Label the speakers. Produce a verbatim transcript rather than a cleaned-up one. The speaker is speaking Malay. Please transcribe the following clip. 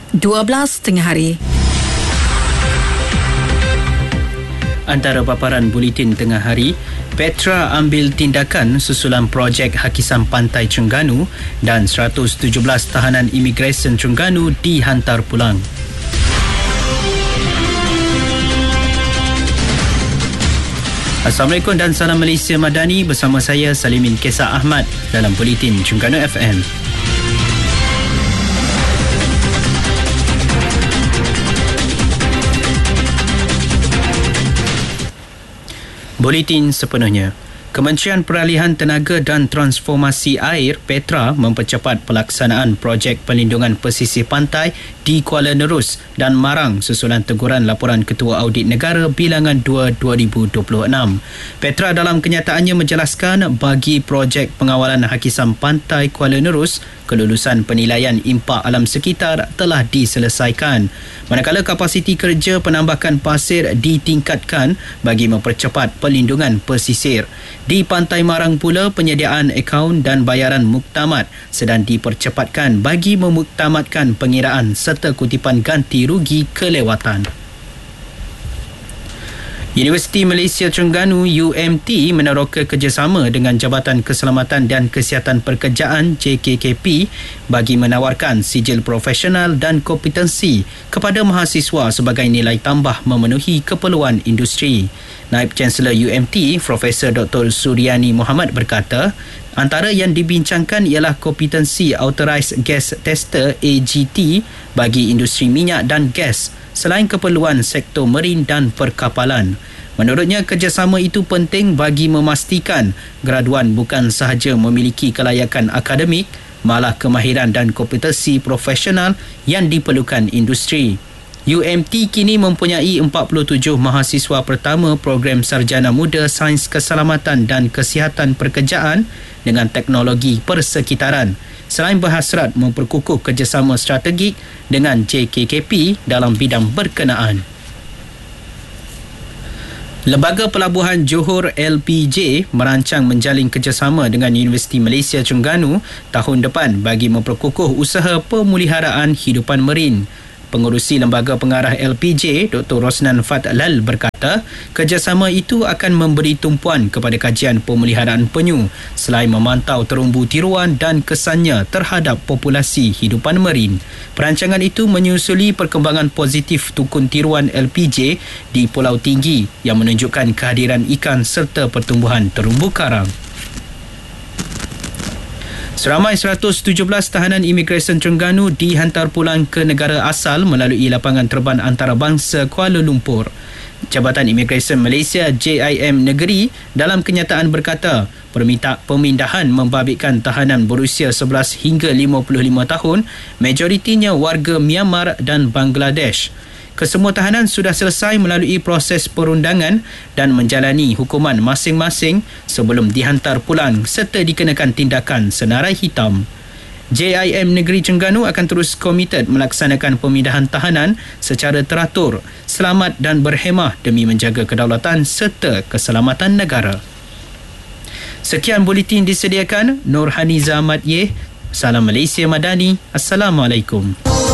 Speaker 1: dua belas tengah hari.
Speaker 2: Antara paparan buletin tengah hari, Petra ambil tindakan susulan projek Hakisan Pantai Terengganu dan seratus tujuh belas tahanan imigresen Terengganu dihantar pulang. Assalamualaikum dan salam Malaysia Madani, bersama saya Salimin Kesah Ahmad dalam buletin Terengganu F M. Buletin sepenuhnya. Kementerian Peralihan Tenaga dan Transformasi Air Petra mempercepat pelaksanaan projek pelindungan pesisir pantai di Kuala Nerus dan Marang susulan teguran laporan Ketua Audit Negara Bilangan dua dua ribu dua puluh enam. Petra dalam kenyataannya menjelaskan bagi projek pengawalan hakisan pantai Kuala Nerus, kelulusan penilaian impak alam sekitar telah diselesaikan. Manakala kapasiti kerja penambakan pasir ditingkatkan bagi mempercepat pelindungan pesisir. Di Pantai Marang pula, penyediaan akaun dan bayaran muktamad sedang dipercepatkan bagi memuktamadkan pengiraan serta kutipan ganti rugi kelewatan. Universiti Malaysia Terengganu U M T meneroka kerjasama dengan Jabatan Keselamatan dan Kesihatan Pekerjaan J K K P bagi menawarkan sijil profesional dan kompetensi kepada mahasiswa sebagai nilai tambah memenuhi keperluan industri. Naib Chancellor U M T, Profesor Doktor Suryani Muhammad berkata, antara yang dibincangkan ialah kompetensi Authorised Gas Tester A G T bagi industri minyak dan gas selain keperluan sektor marin dan perkapalan. Menurutnya, kerjasama itu penting bagi memastikan graduan bukan sahaja memiliki kelayakan akademik, malah kemahiran dan kompetensi profesional yang diperlukan industri. U M T kini mempunyai empat puluh tujuh mahasiswa pertama program Sarjana Muda Sains Keselamatan dan Kesihatan Pekerjaan dengan teknologi persekitaran, selain berhasrat memperkukuh kerjasama strategik dengan J K K P dalam bidang berkenaan. Lembaga Pelabuhan Johor L P J merancang menjalin kerjasama dengan Universiti Malaysia Terengganu tahun depan bagi memperkukuh usaha pemuliharaan hidupan marin. Pengerusi Lembaga Pengarah L P J, Doktor Rosnan Fadlal berkata, kerjasama itu akan memberi tumpuan kepada kajian pemeliharaan penyu selain memantau terumbu tiruan dan kesannya terhadap populasi hidupan marin. Perancangan itu menyusuli perkembangan positif tukun tiruan L P J di Pulau Tinggi yang menunjukkan kehadiran ikan serta pertumbuhan terumbu karang. Seramai seratus tujuh belas tahanan imigresen Terengganu dihantar pulang ke negara asal melalui lapangan terbang antarabangsa Kuala Lumpur. Jabatan Imigresen Malaysia J I M Negeri dalam kenyataan berkata, perminta pemindahan membabitkan tahanan berusia sebelas hingga lima puluh lima tahun, majoritinya warga Myanmar dan Bangladesh. Kesemua tahanan sudah selesai melalui proses perundangan dan menjalani hukuman masing-masing sebelum dihantar pulang serta dikenakan tindakan senarai hitam. J I M Negeri Terengganu akan terus komited melaksanakan pemindahan tahanan secara teratur, selamat dan berhemah demi menjaga kedaulatan serta keselamatan negara. Sekian buletin disediakan Nur Haniza Ahmad Yeh. Salam Malaysia Madani. Assalamualaikum.